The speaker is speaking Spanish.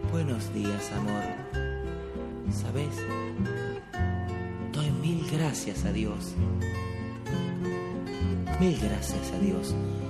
Buenos días, amor. ¿Sabes? Doy mil gracias a Dios. Mil gracias a Dios